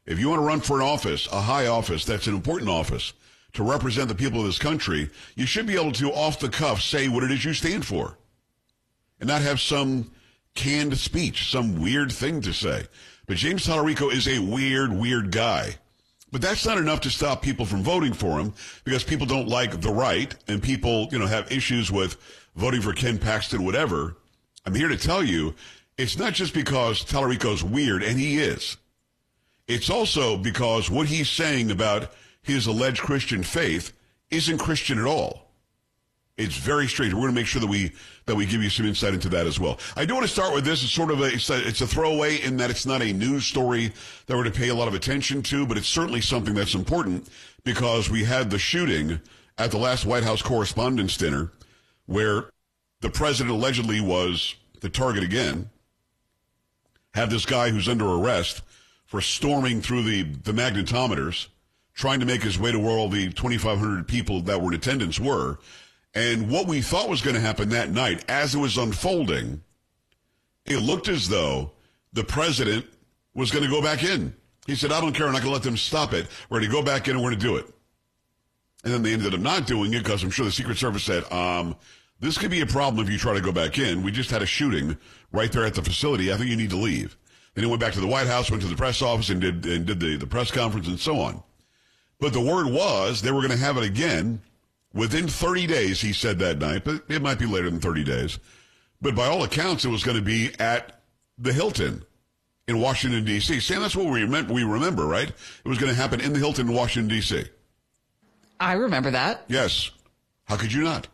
If you want to run for an office, a high office, that's an important office, to represent the people of this country, you should be able to, off the cuff, say what it is you stand for. And not have some canned speech, some weird thing to say. But James Tallarico is a weird guy. But that's not enough to stop people from voting for him, because people don't like the right, and people, have issues with voting for Ken Paxton, whatever. I'm here to tell you, it's not just because Tallarico's weird, and he is. It's also because what he's saying about his alleged Christian faith isn't Christian at all. It's very strange. We're going to make sure that we give you some insight into that as well. I do want to start with this. It's sort of it's a throwaway in that it's not a news story that we're to pay a lot of attention to, but it's certainly something that's important because we had the shooting at the last White House Correspondents' Dinner where the president allegedly was the target again. Have this guy who's under arrest for storming through the magnetometers, trying to make his way to where all the 2,500 people that were in attendance were. And what we thought was going to happen that night, as it was unfolding, it looked as though the president was going to go back in. He said, I don't care, I'm not going to let them stop it. We're going to go back in and we're going to do it. And then they ended up not doing it because I'm sure the Secret Service said, this could be a problem if you try to go back in. We just had a shooting right there at the facility. I think you need to leave. Then he went back to the White House, went to the press office and did the press conference and so on. But the word was they were going to have it again within 30 days, he said that night, but it might be later than 30 days. But by all accounts, it was going to be at the Hilton in Washington, D.C. Sam, that's what we remember, right? It was going to happen in the Hilton in Washington, D.C. I remember that. Yes. How could you not?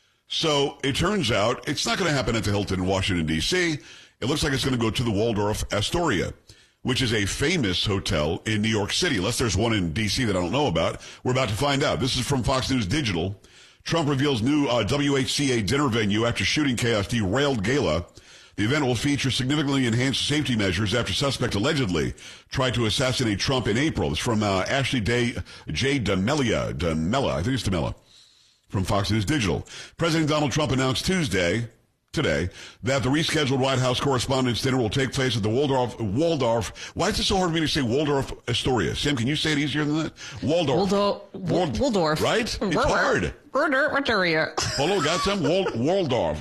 So it turns out it's not going to happen at the Hilton in Washington, D.C. It looks like it's going to go to the Waldorf Astoria, which is a famous hotel in New York City. Unless there's one in D.C. that I don't know about. We're about to find out. This is from Fox News Digital. Trump reveals new WHCA dinner venue after shooting chaos derailed gala. The event will feature significantly enhanced safety measures after suspect allegedly tried to assassinate Trump in April. It's from Ashley J. D'Amelia, I think it's D'Amela, from Fox News Digital. President Donald Trump announced today, that the rescheduled White House Correspondents' Dinner will take place at the Waldorf. Why is it so hard for me to say Waldorf Astoria? Sam, can you say it easier than that? Waldorf. Waldorf. Right? It's hard. Waldorf Astoria. Polo, got some? Waldorf.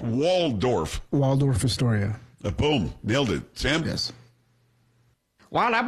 Waldorf Astoria. Boom. Nailed it. Sam? Yes. Waldorf.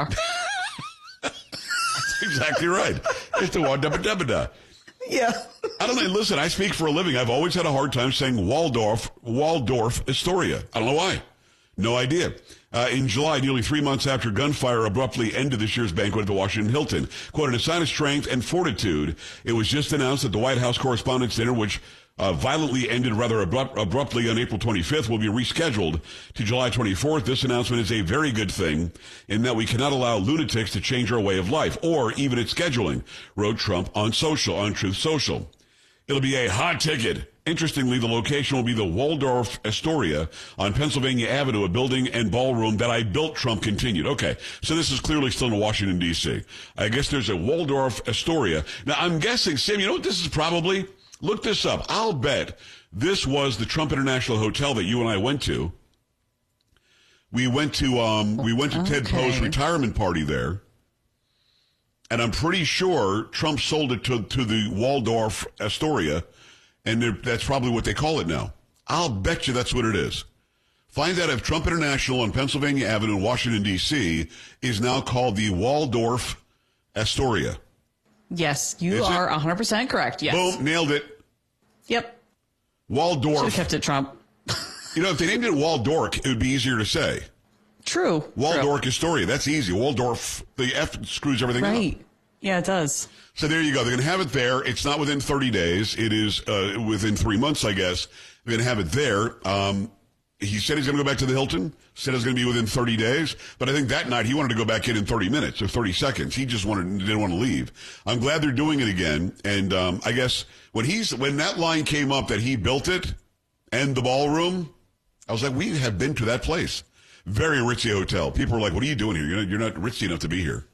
That's exactly right. It's the Waldorf. Yeah. I don't know. Listen, I speak for a living. I've always had a hard time saying Waldorf Astoria. I don't know why. No idea. In July, nearly 3 months after gunfire abruptly ended this year's banquet at the Washington Hilton, quote, in a sign of strength and fortitude, it was just announced that the White House Correspondents' Dinner, which violently ended rather abruptly on April 25th, will be rescheduled to July 24th. This announcement is a very good thing in that we cannot allow lunatics to change our way of life or even its scheduling, wrote Trump on Truth Social. It'll be a hot ticket. Interestingly, the location will be the Waldorf Astoria on Pennsylvania Avenue, a building and ballroom that I built, Trump continued. Okay, so this is clearly still in Washington, D.C. I guess there's a Waldorf Astoria. Now, I'm guessing, Sam, you know what this is probably? Look this up. I'll bet this was the Trump International Hotel that you and I went to. We went to Ted Poe's retirement party there. And I'm pretty sure Trump sold it to the Waldorf Astoria, and that's probably what they call it now. I'll bet you that's what it is. Find out if Trump International on Pennsylvania Avenue in Washington, D.C. is now called the Waldorf Astoria. Yes, you are 100% correct, yes. Boom, nailed it. Yep. Waldorf. Should have kept it Trump. You know, if they named it Waldorf, it would be easier to say. True. Waldorf Astoria. That's easy. Waldorf, the F screws everything up. Right. Yeah, it does. So there you go. They're going to have it there. It's not within 30 days. It is within 3 months, I guess. They're going to have it there. He said he's going to go back to the Hilton. Said it's going to be within 30 days. But I think that night he wanted to go back in 30 minutes or 30 seconds. He just didn't want to leave. I'm glad they're doing it again. And I guess when that line came up that he built it and the ballroom, I was like, we have been to that place. Very ritzy hotel. People are like, what are you doing here? You're not ritzy enough to be here.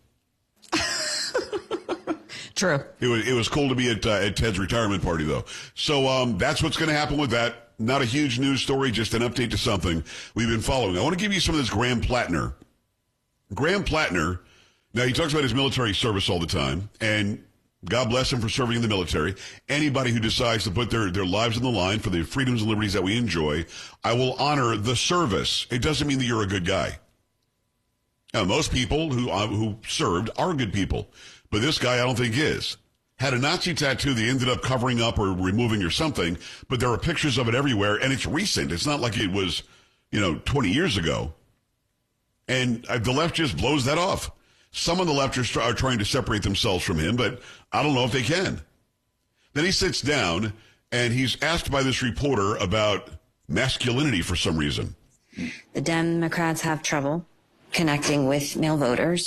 True. It was cool to be at Ted's retirement party, though. So that's what's going to happen with that. Not a huge news story, just an update to something we've been following. I want to give you some of this Graham Plattner. Graham Plattner Now, he talks about his military service all the time, and God bless him for serving in the military. Anybody who decides to put their lives on the line for the freedoms and liberties that we enjoy, I will honor the service. It doesn't mean that you're a good guy. Now, most people who served are good people, but this guy I don't think is. Had a Nazi tattoo that ended up covering up or removing or something, but there are pictures of it everywhere, and it's recent. It's not like it was, 20 years ago. And the left just blows that off. Some on the left are trying to separate themselves from him, but I don't know if they can. Then he sits down, and he's asked by this reporter about masculinity for some reason. The Democrats have trouble connecting with male voters.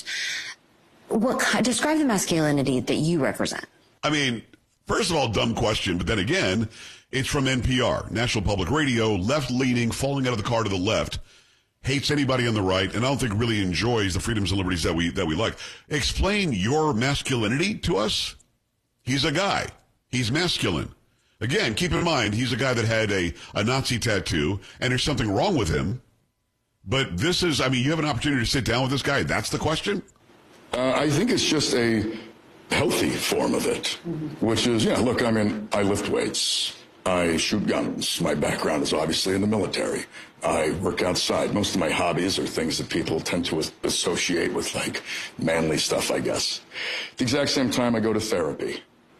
Describe the masculinity that you represent. I mean, first of all, dumb question, but then again, it's from NPR, National Public Radio, left-leaning, falling out of the car to the left. Hates anybody on the right, and I don't think really enjoys the freedoms and liberties that we like. Explain your masculinity to us. He's a guy. He's masculine. Again, keep in mind, he's a guy that had a Nazi tattoo, and there's something wrong with him. But you have an opportunity to sit down with this guy. That's the question? I think it's just a healthy form of it, which is, I lift weights. I shoot guns. My background is obviously in the military. I work outside. Most of my hobbies are things that people tend to associate with, like, manly stuff, I guess. At the exact same time, I go to therapy.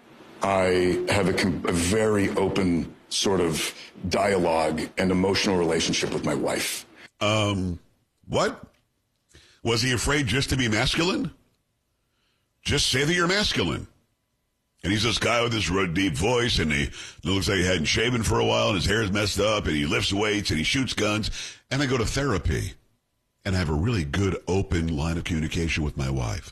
I have a very open sort of dialogue and emotional relationship with my wife. What? Was he afraid just to be masculine? Just say that you're masculine. And he's this guy with this deep voice, and he looks like he hadn't shaven for a while, and his hair is messed up, and he lifts weights, and he shoots guns. And I go to therapy, and I have a really good open line of communication with my wife.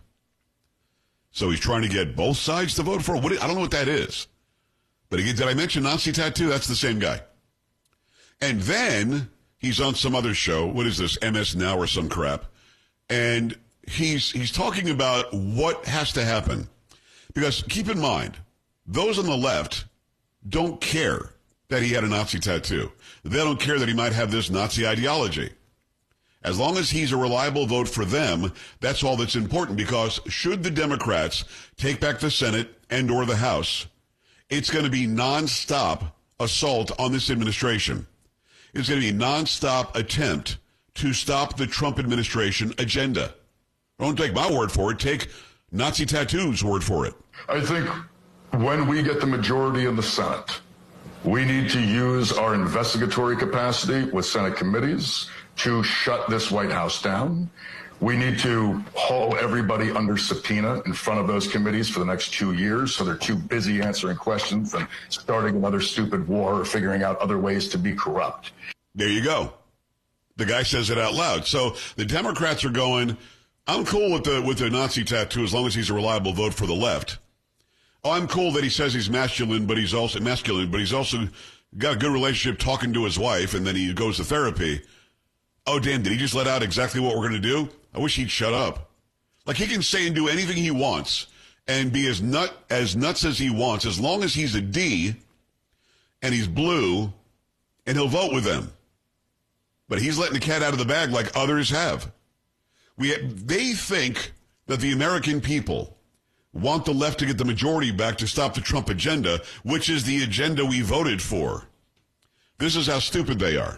So he's trying to get both sides to vote for him. I don't know what that is. But again, did I mention Nazi tattoo? That's the same guy. And then he's on some other show. What is this, MS Now or some crap? And he's talking about what has to happen. Because keep in mind, those on the left don't care that he had a Nazi tattoo. They don't care that he might have this Nazi ideology. As long as he's a reliable vote for them, that's all that's important, because should the Democrats take back the Senate and or the House, it's going to be nonstop assault on this administration. It's going to be nonstop attempt to stop the Trump administration agenda. Don't take my word for it. Take Nazi tattoo's word for it. I think when we get the majority in the Senate, we need to use our investigatory capacity with Senate committees to shut this White House down. We need to haul everybody under subpoena in front of those committees for the next 2 years, so they're too busy answering questions and starting another stupid war or figuring out other ways to be corrupt. There you go. The guy says it out loud. So the Democrats are going, I'm cool with the Nazi tattoo as long as he's a reliable vote for the left. Oh, I'm cool that he says he's masculine, but he's also got a good relationship talking to his wife, and then he goes to therapy. Oh, damn, did he just let out exactly what we're going to do? I wish he'd shut up. Like, he can say and do anything he wants and be as nuts as he wants, as long as he's a D and he's blue, and he'll vote with them. But he's letting the cat out of the bag like others have. They think that the American people want the left to get the majority back to stop the Trump agenda, which is the agenda we voted for. This is how stupid they are.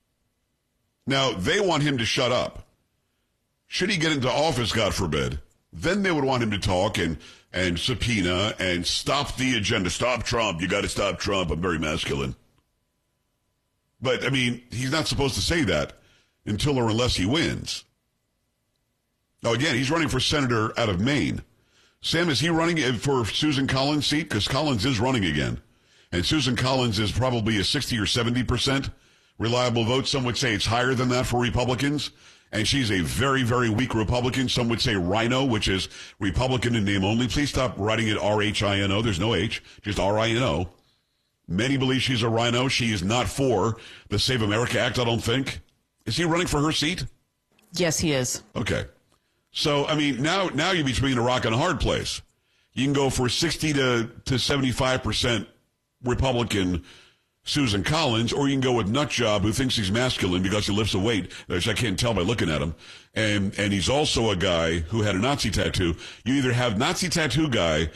Now, they want him to shut up. Should he get into office, God forbid, then they would want him to talk and subpoena and stop the agenda. Stop Trump. You got to stop Trump. I'm very masculine. But, I mean, he's not supposed to say that until or unless he wins. Now, again, he's running for senator out of Maine. Sam, is he running for Susan Collins' seat? Because Collins is running again. And Susan Collins is probably a 60 or 70% reliable vote. Some would say it's higher than that for Republicans. And she's a very, very weak Republican. Some would say Rhino, which is Republican in name only. Please stop writing it R-H-I-N-O. There's no H, just R-I-N-O. Many believe she's a Rhino. She is not for the Save America Act, I don't think. Is he running for her seat? Yes, he is. Okay. So, I mean, now you're between a rock and a hard place. You can go for 60 to 75% Republican Susan Collins, or you can go with Nutjob, who thinks he's masculine because he lifts a weight, which I can't tell by looking at him. And he's also a guy who had a Nazi tattoo. You either have Nazi tattoo guy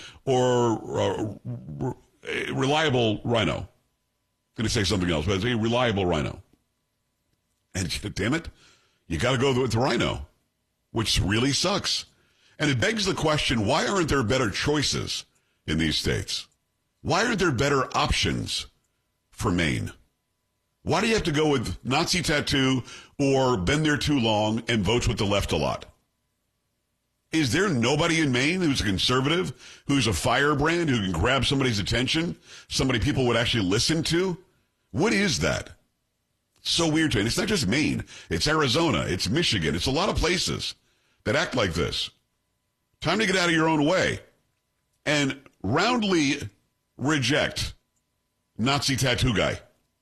or reliable rhino. I'm going to say something else, but it's a reliable rhino. And damn it, you got to go with the rhino, which really sucks. And it begs the question, why aren't there better choices in these states? Why aren't there better options for Maine? Why do you have to go with Nazi tattoo or been there too long and votes with the left a lot? Is there nobody in Maine who's a conservative, who's a firebrand, who can grab somebody's attention, somebody people would actually listen to? What is that? So weird to me. And it's not just Maine. It's Arizona. It's Michigan. It's a lot of places that act like this. Time to get out of your own way and roundly reject Nazi tattoo guy.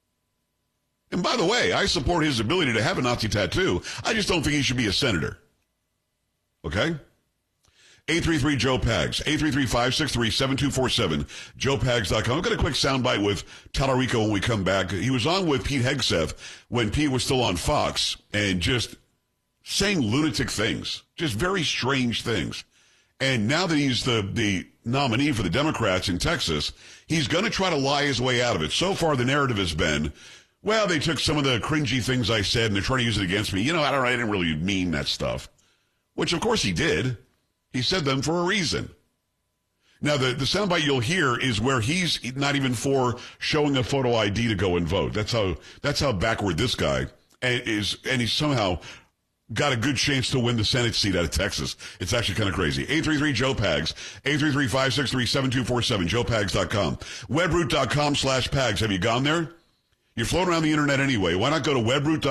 And by the way, I support his ability to have a Nazi tattoo. I just don't think he should be a senator. Okay? 833-JOE-PAGS, 833-563-7247, joepags.com. I've got a quick soundbite with Tallarico when we come back. He was on with Pete Hegseth when Pete was still on Fox and just saying lunatic things, just very strange things. And now that he's the nominee for the Democrats in Texas, he's going to try to lie his way out of it. So far, the narrative has been, well, they took some of the cringy things I said and they're trying to use it against me. You know, I didn't really mean that stuff. Which, of course, he did. He said them for a reason. Now, the soundbite you'll hear is where he's not even for showing a photo ID to go and vote. That's how backward this guy is, and he's somehow got a good chance to win the Senate seat out of Texas. It's actually kind of crazy. 833-JOE-PAGS, 833-563-7247, joepags.com. Webroot.com/PAGS. Have you gone there? You're floating around the internet anyway. Why not go to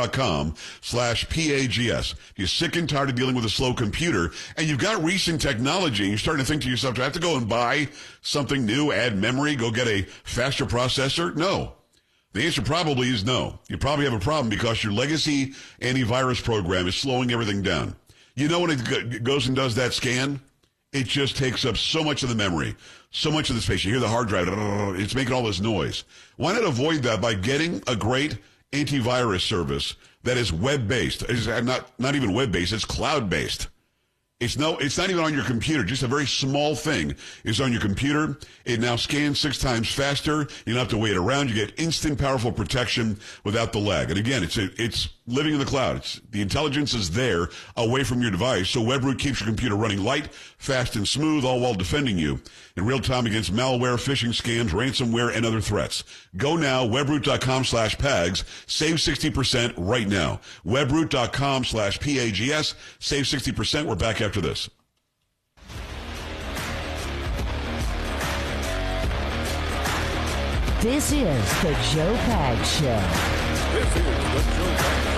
webroot.com/PAGS? If you're sick and tired of dealing with a slow computer and you've got recent technology and you're starting to think to yourself, do I have to go and buy something new, add memory, go get a faster processor? No. The answer probably is no. You probably have a problem because your legacy antivirus program is slowing everything down. You know when it goes and does that scan? It just takes up so much of the memory, so much of the space. You hear the hard drive, it's making all this noise. Why not avoid that by getting a great antivirus service that is web-based? It's not even web-based, it's cloud-based. It's not even on your computer. Just a very small thing is on your computer. It now scans 6 times faster. You don't have to wait around. You get instant, powerful protection without the lag. And again, it's living in the cloud. The intelligence is there, away from your device. So Webroot keeps your computer running light, fast, and smooth, all while defending you in real time against malware, phishing scams, ransomware, and other threats. Go now, webroot.com/PAGS. Save 60% right now. Webroot.com/PAGS. Save 60%. We're back after this. This is the Joe Pags Show. This is the Joe Pags Show.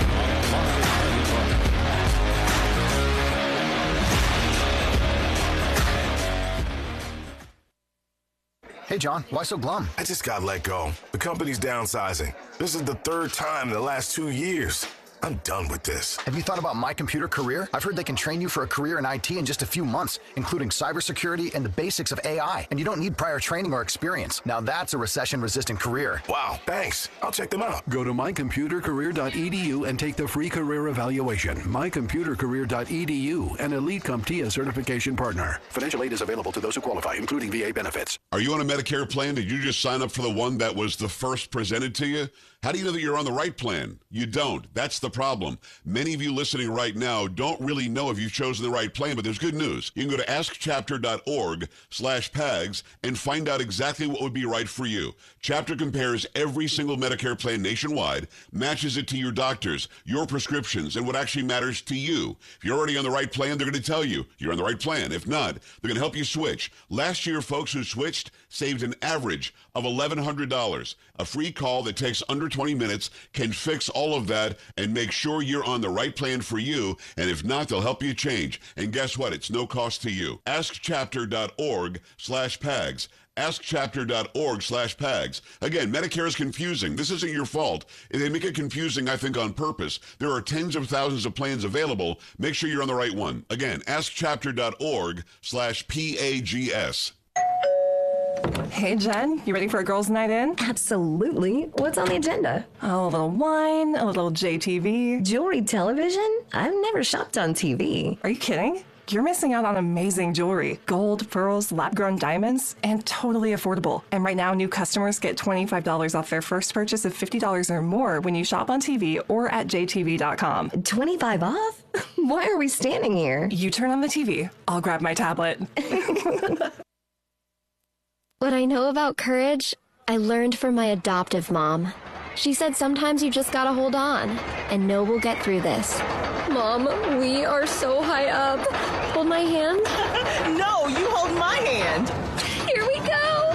Hey, John, why so glum? I just got let go. The company's downsizing. This is the 3rd time in the last 2 years. I'm done with this. Have you thought about My Computer Career? I've heard they can train you for a career in IT in just a few months, including cybersecurity and the basics of AI. And you don't need prior training or experience. Now that's a recession-resistant career. Wow, thanks. I'll check them out. Go to mycomputercareer.edu and take the free career evaluation. Mycomputercareer.edu, an Elite CompTIA certification partner. Financial aid is available to those who qualify, including VA benefits. Are you on a Medicare plan? Did you just sign up for the one that was the first presented to you? How do you know that you're on the right plan? You don't. That's the problem. Many of you listening right now don't really know if you've chosen the right plan, but there's good news. You can go to askchapter.org/PAGS and find out exactly what would be right for you. Chapter compares every single Medicare plan nationwide, matches it to your doctors, your prescriptions, and what actually matters to you. If you're already on the right plan, they're going to tell you you're on the right plan. If not, they're going to help you switch. Last year, folks who switched saved an average of $1,100. A free call that takes under 20 minutes can fix all of that and make sure you're on the right plan for you. And if not, they'll help you change. And guess what? It's no cost to you. Askchapter.org/PAGS. Askchapter.org/PAGS. Again, Medicare is confusing. This isn't your fault. They make it confusing, I think, on purpose. There are tens of thousands of plans available. Make sure you're on the right one. Again, askchapter.org/PAGS. Hey, Jen, you ready for a girls' night in? Absolutely. What's on the agenda? Oh, a little wine, a little JTV. Jewelry television? I've never shopped on TV. Are you kidding? You're missing out on amazing jewelry. Gold, pearls, lab-grown diamonds, and totally affordable. And right now, new customers get $25 off their first purchase of $50 or more when you shop on TV or at jtv.com. 25 off? Why are we standing here? You turn on the TV. I'll grab my tablet. What I know about courage, I learned from my adoptive mom. She said sometimes you just gotta hold on and know we'll get through this. Mom, we are so high up. Hold my hand. No, you hold my hand. Here we go.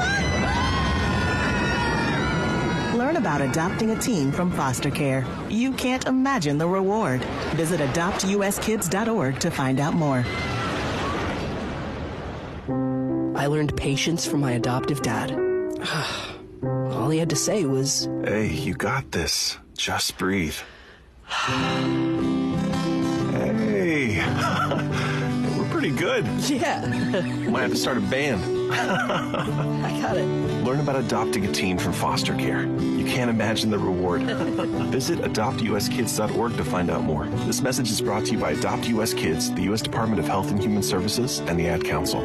Learn about adopting a teen from foster care. You can't imagine the reward. Visit adoptuskids.org to find out more. I learned patience from my adoptive dad. All he had to say was, "Hey, you got this. Just breathe." Hey, we're pretty good. Yeah. Might have to start a band. I got it. Learn about adopting a teen from foster care. You can't imagine the reward. Visit adoptuskids.org to find out more. This message is brought to you by Adopt US Kids, the U.S. Department of Health and Human Services, and the Ad Council.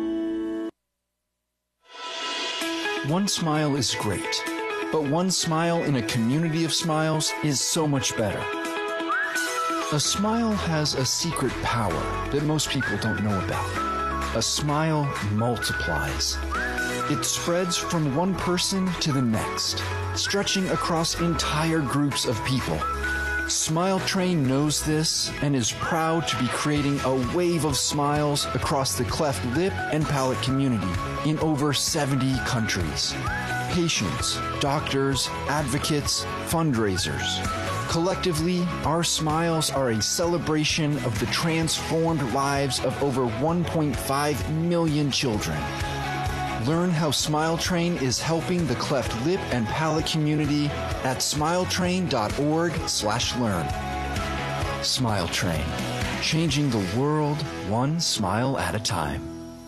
One smile is great, but one smile in a community of smiles is so much better. A smile has a secret power that most people don't know about. A smile multiplies. It spreads from one person to the next, stretching across entire groups of people. Smile Train knows this and is proud to be creating a wave of smiles across the cleft lip and palate community in over 70 countries. Patients, doctors, advocates, fundraisers. Collectively, our smiles are a celebration of the transformed lives of over 1.5 million children. Learn how Smile Train is helping the cleft lip and palate community at smiletrain.org/learn. Smile Train, changing the world one smile at a time.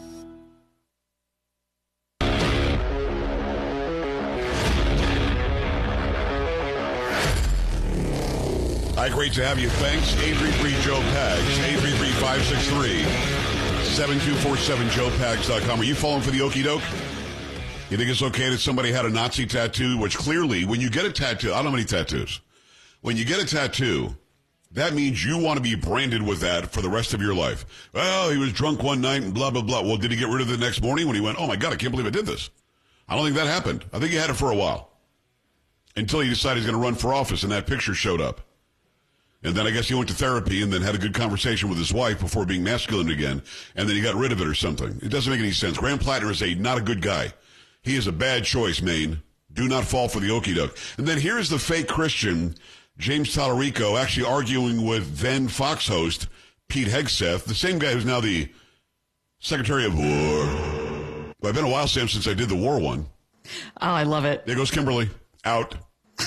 Hi, great to have you. Thanks. 833-JOE PAGS, 833-563-7247, joepags.com. Are you falling for the okie doke? You think it's okay that somebody had a Nazi tattoo, which clearly, when you get a tattoo, I don't have any tattoos. When you get a tattoo, that means you want to be branded with that for the rest of your life. Well, he was drunk one night and blah, blah, blah. Well, did he get rid of it the next morning when he went, oh my God, I can't believe I did this? I don't think that happened. I think he had it for a while until he decided he's going to run for office and that picture showed up. And then I guess he went to therapy and then had a good conversation with his wife before being masculine again. And then he got rid of it or something. It doesn't make any sense. Graham Plattner is not a good guy. He is a bad choice, Maine. Do not fall for the okie doke. And then here's the fake Christian, James Tallarico, actually arguing with then Fox host Pete Hegseth, the same guy who's now the Secretary of War. Well, it's been a while, Sam, since I did the war one. Oh, I love it. There goes Kimberly. Out.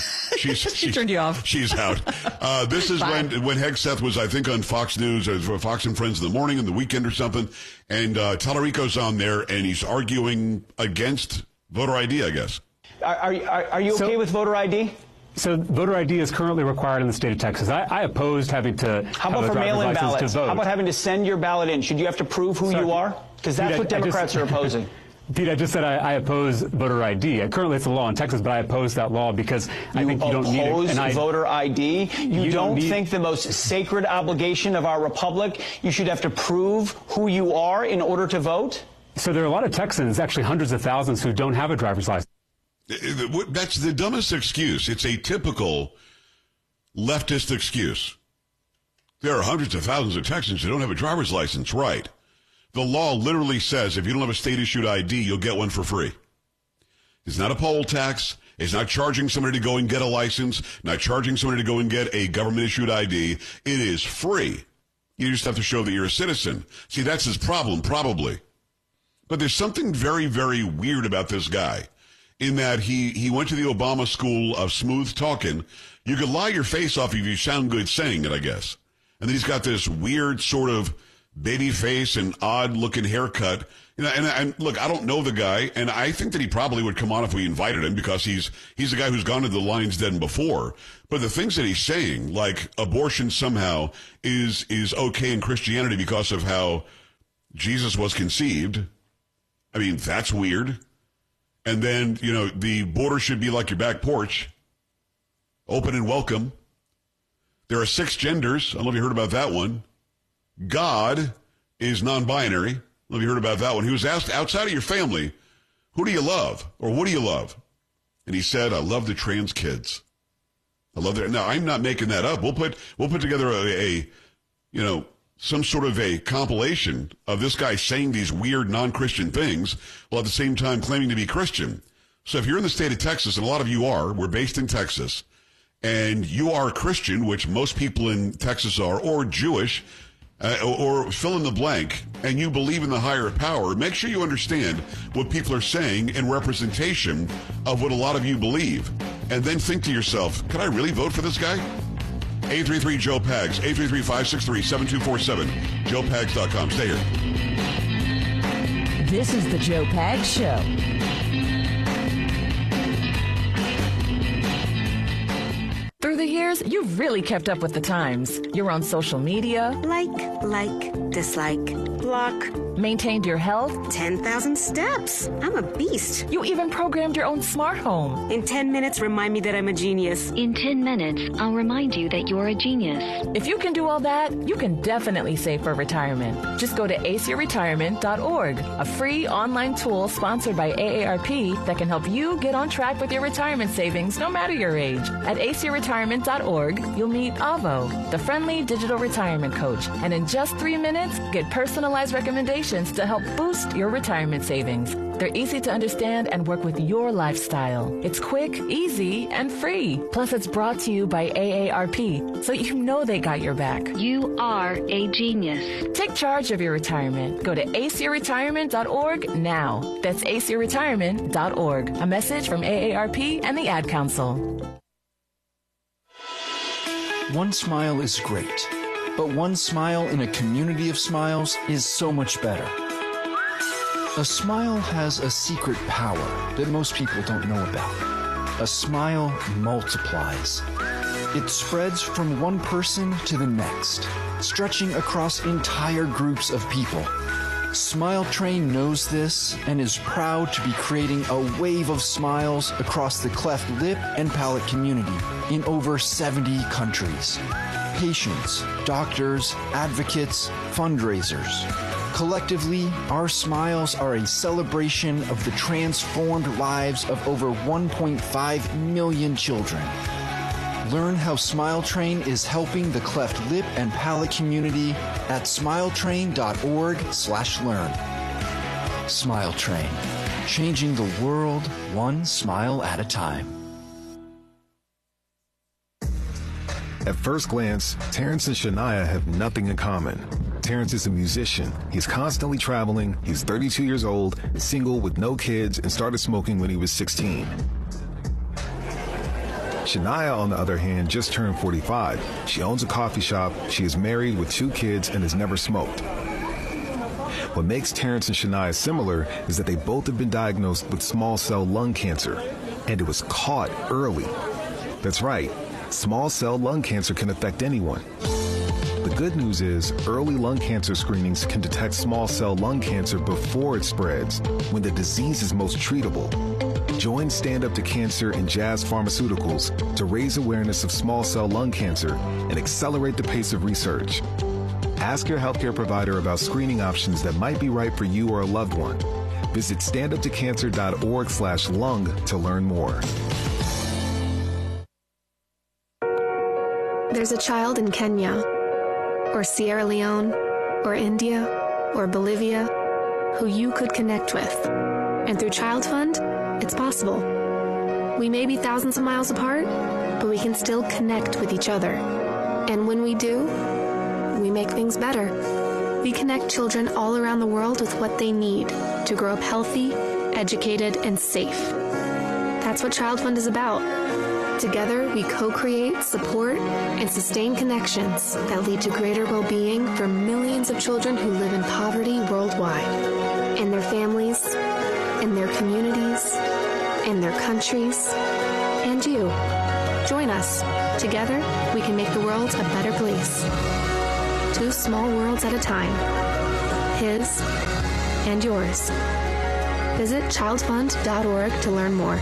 She turned you off. She's out. This is when Hegseth was, I think, on Fox News, or Fox and Friends in the morning and the weekend or something. And Tallarico's on there, and he's arguing against voter ID, I guess. Are you okay with voter ID? So voter ID is currently required in the state of Texas. I opposed having to How about have a for driver's mail-in license ballots? to vote. How about having to send your ballot in? Should you have to prove who you are? Because that's what Democrats are opposing. Pete, I just said I oppose voter ID. Currently, it's a law in Texas, but I oppose that law because I think you don't need it. Oppose voter ID? You don't think the most sacred obligation of our republic, you should have to prove who you are in order to vote? So there are a lot of Texans, actually hundreds of thousands, who don't have a driver's license. That's the dumbest excuse. It's a typical leftist excuse. There are hundreds of thousands of Texans who don't have a driver's license, right? The law literally says if you don't have a state-issued ID, you'll get one for free. It's not a poll tax. It's not charging somebody to go and get a license, not charging somebody to go and get a government-issued ID. It is free. You just have to show that you're a citizen. See, that's his problem, probably. But there's something very, very weird about this guy in that he went to the Obama school of smooth talking. You could lie your face off if you sound good saying it, I guess. And then he's got this weird sort of baby face and odd looking haircut. You know, and look, I don't know the guy, and I think that he probably would come on if we invited him because he's a guy who's gone to the Lion's Den before. But the things that he's saying, like abortion somehow is okay in Christianity because of how Jesus was conceived. I mean, that's weird. And then, you know, the border should be like your back porch, open and welcome. There are 6 genders. I don't know if you heard about that one. God is non-binary. I don't know if you heard about that one. He was asked, outside of your family, who do you love? Or what do you love? And he said, I love the trans kids. I love that. Now, I'm not making that up. We'll put together some sort of a compilation of this guy saying these weird non-Christian things while at the same time claiming to be Christian. So if you're in the state of Texas, and a lot of you are, we're based in Texas, and you are a Christian, which most people in Texas are, or Jewish, or fill in the blank, and you believe in the higher power, make sure you understand what people are saying in representation of what a lot of you believe. And then think to yourself, could I really vote for this guy? 833-JOE-PAGS, 833-563-7247, joepags.com. Stay here. This is the Joe Pags Show. Through the years, you've really kept up with the times. You're on social media. Like, dislike, block. Maintained your health. 10,000 steps. I'm a beast. You even programmed your own smart home. In 10 minutes, remind me that I'm a genius. In 10 minutes, I'll remind you that you're a genius. If you can do all that, you can definitely save for retirement. Just go to aceyourretirement.org, a free online tool sponsored by AARP that can help you get on track with your retirement savings no matter your age. At aceyourretirement.org, you'll meet Avo, the friendly digital retirement coach. And in just 3 minutes, get personalized recommendations to help boost your retirement savings. They're easy to understand and work with your lifestyle. It's quick, easy, and free. Plus, it's brought to you by AARP, so you know they got your back. You are a genius. Take charge of your retirement. Go to aceyourretirement.org now. That's aceyourretirement.org. A message from AARP and the Ad Council. One smile is great, but one smile in a community of smiles is so much better. A smile has a secret power that most people don't know about. A smile multiplies. It spreads from one person to the next, stretching across entire groups of people. Smile Train knows this and is proud to be creating a wave of smiles across the cleft lip and palate community in over 70 countries. Patients, doctors, advocates, fundraisers. Collectively, our smiles are a celebration of the transformed lives of over 1.5 million children. Learn how Smile Train is helping the cleft lip and palate community at smiletrain.org/learn. Smile Train, changing the world one smile at a time. At first glance, Terrence and Shania have nothing in common. Terrence is a musician. He's constantly traveling. He's 32 years old, single with no kids, and started smoking when he was 16. Shania, on the other hand, just turned 45. She owns a coffee shop, she is married with 2 kids, and has never smoked. What makes Terrence and Shania similar is that they both have been diagnosed with small cell lung cancer, and it was caught early. That's right, small cell lung cancer can affect anyone. The good news is early lung cancer screenings can detect small cell lung cancer before it spreads, when the disease is most treatable. Join Stand Up to Cancer and Jazz Pharmaceuticals to raise awareness of small cell lung cancer and accelerate the pace of research. Ask your healthcare provider about screening options that might be right for you or a loved one. Visit standuptocancer.org/lung to learn more. There's a child in Kenya, or Sierra Leone, or India, or Bolivia, who you could connect with. And through Child Fund, it's possible. We may be thousands of miles apart, but we can still connect with each other. And when we do, we make things better. We connect children all around the world with what they need to grow up healthy, educated, and safe. That's what Child Fund is about. Together, we co-create, support, and sustain connections that lead to greater well-being for millions of children who live in poverty worldwide, and their families, and their communities, and their countries, and you. Join us. Together, we can make the world a better place. 2 small worlds at a time. His and yours. Visit childfund.org to learn more.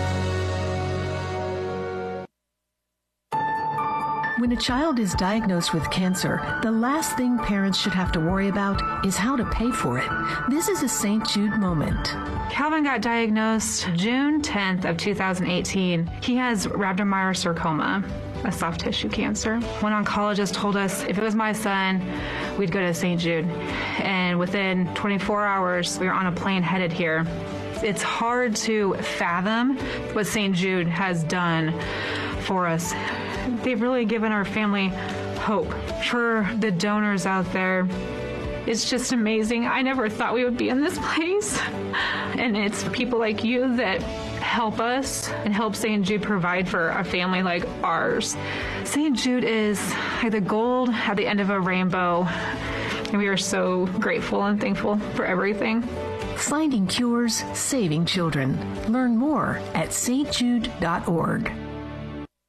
When a child is diagnosed with cancer, the last thing parents should have to worry about is how to pay for it. This is a St. Jude moment. Calvin got diagnosed June 10th of 2018. He has rhabdomyosarcoma, a soft tissue cancer. One oncologist told us if it was my son, we'd go to St. Jude. And within 24 hours, we were on a plane headed here. It's hard to fathom what St. Jude has done for us. They've really given our family hope. For the donors out there, it's just amazing. I never thought we would be in this place. And it's people like you that help us and help St. Jude provide for a family like ours. St. Jude is like the gold at the end of a rainbow. And we are so grateful and thankful for everything. Finding cures, saving children. Learn more at stjude.org.